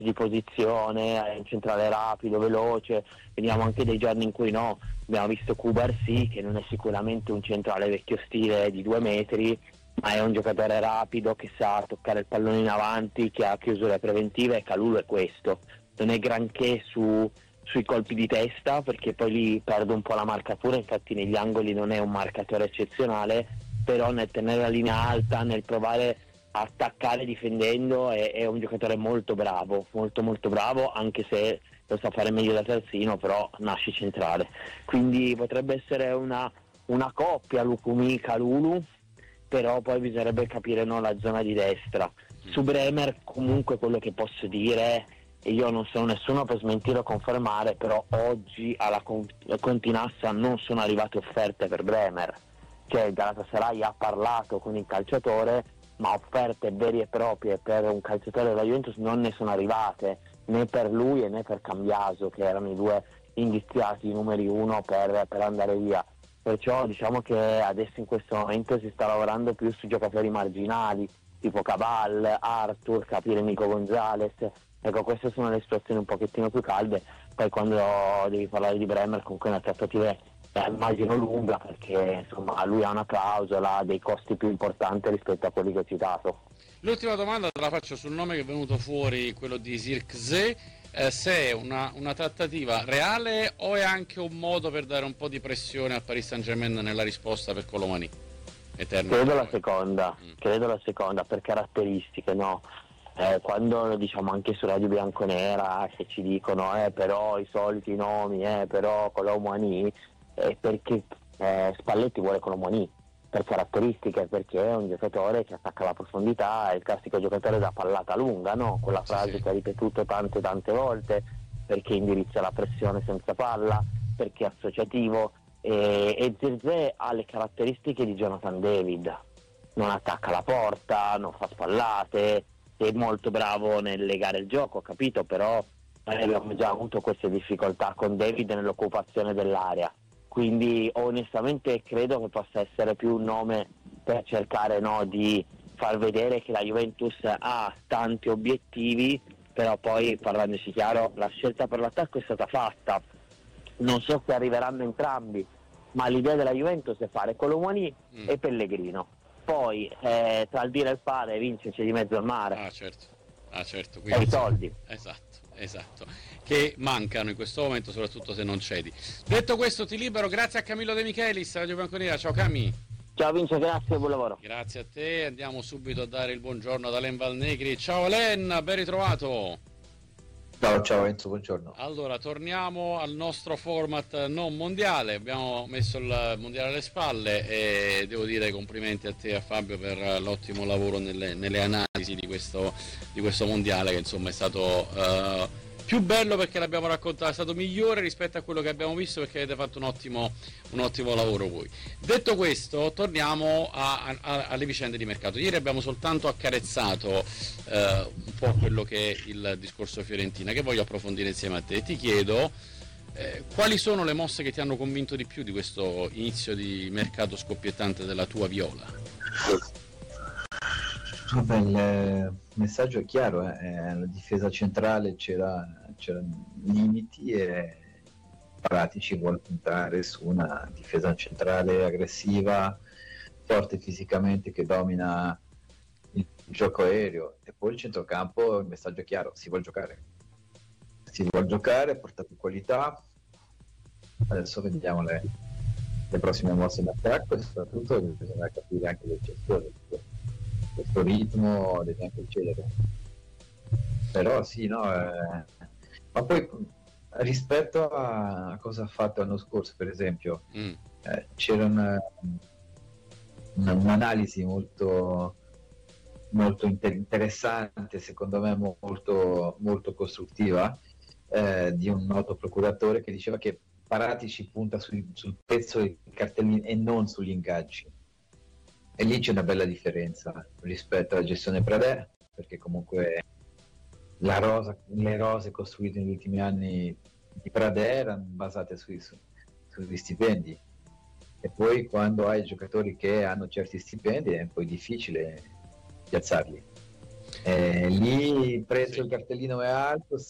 di posizione, è un centrale rapido, veloce. Vediamo anche dei giorni in cui no, abbiamo visto Cubarsì, che non è sicuramente un centrale vecchio stile di 2 metri, ma è un giocatore rapido che sa toccare il pallone in avanti, che ha chiusure preventive, e Kalulu è questo. Non è granché sui colpi di testa, perché poi lì perde un po' la marcatura, infatti negli angoli non è un marcatore eccezionale, però nel tenere la linea alta, nel provare a attaccare difendendo è un giocatore molto bravo, molto molto bravo, anche se lo sa fare meglio da terzino, però nasce centrale. Quindi potrebbe essere una coppia Lukumi-Kalulu, però poi bisognerebbe capire, no, la zona di destra. Su Bremer comunque quello che posso dire, e io non sono nessuno per smentire o confermare, però oggi alla Continassa non sono arrivate offerte per Bremer, cioè il Galatasaray ha parlato con il calciatore, ma offerte vere e proprie per un calciatore della Juventus non ne sono arrivate, né per lui né per Cambiaso, che erano i due indiziati numeri uno per andare via. Perciò diciamo che adesso in questo momento si sta lavorando più su giocatori marginali, tipo Cabal, Arthur, capire Nico Gonzalez. Ecco, queste sono le situazioni un pochettino più calde. Poi quando devi parlare di Bremer, comunque una trattativa immagino lunga, perché insomma lui ha una clausola, ha dei costi più importanti rispetto a quelli che ho citato. L'ultima domanda te la faccio sul nome che è venuto fuori, quello di Zirkzee, se è una trattativa reale o è anche un modo per dare un po' di pressione al Paris Saint-Germain nella risposta per Colomani? Credo la seconda per caratteristiche, no? Quando diciamo anche su Radio Bianconera che ci dicono però i soliti nomi, però Colomani, perché Spalletti vuole Colomani per caratteristiche, perché è un giocatore che attacca la profondità, è il classico giocatore da pallata lunga, no? Quella frase che ha ripetuto tante volte, perché indirizza la pressione senza palla, perché è associativo, e Zirkzee ha le caratteristiche di Jonathan David, non attacca la porta, non fa spallate, è molto bravo nel legare il gioco, ho capito, però abbiamo già avuto queste difficoltà con David nell'occupazione dell'area, quindi onestamente credo che possa essere più un nome per cercare, no, di far vedere che la Juventus ha tanti obiettivi, però poi, parlandoci chiaro, la scelta per l'attacco è stata fatta. Non so se arriveranno entrambi, ma l'idea della Juventus è fare Colomani e Pellegrino. Poi tra il dire e il fare vincerci di mezzo al mare. Certo. Quindi, e i soldi. Esatto. Che mancano in questo momento, soprattutto se non cedi. Detto questo, ti libero. Grazie a Camillo De Michelis, Radio Bianconera. Ciao Cami. Ciao Vince, grazie e buon lavoro. Grazie a te. Andiamo subito a dare il buongiorno ad Alen Valnegri. Ciao Alen, ben ritrovato. Ciao Enzo, buongiorno. Allora, torniamo al nostro format non mondiale, abbiamo messo il mondiale alle spalle e devo dire complimenti a te e a Fabio per l'ottimo lavoro nelle analisi di questo mondiale, che insomma è stato più bello perché l'abbiamo raccontato, è stato migliore rispetto a quello che abbiamo visto perché avete fatto un ottimo lavoro voi. Detto questo, torniamo alle vicende di mercato. Ieri abbiamo soltanto accarezzato un po' quello che è il discorso Fiorentina, che voglio approfondire insieme a te. Ti chiedo quali sono le mosse che ti hanno convinto di più di questo inizio di mercato scoppiettante della tua Viola? Vabbè, il messaggio è chiaro, la difesa centrale c'erano limiti e Paratici vuole puntare su una difesa centrale aggressiva, forte fisicamente, che domina il gioco aereo, e poi il centrocampo, il messaggio è chiaro, si vuole giocare, porta più qualità. Adesso vediamo le prossime mosse d'attacco e soprattutto bisogna capire anche le gestioni, questo ritmo deve anche cedere, però sì, no, ma poi rispetto a cosa ha fatto l'anno scorso, per esempio, c'era un'analisi molto interessante, secondo me molto, molto costruttiva, di un noto procuratore che diceva che Paratici punta sul pezzo dei cartellini e non sugli ingaggi. E lì c'è una bella differenza rispetto alla gestione Pradè, perché comunque le rose costruite negli ultimi anni di Pradè erano basate sugli stipendi, e poi quando hai giocatori che hanno certi stipendi è poi difficile piazzarli. Lì il prezzo Sì. del cartellino è alto,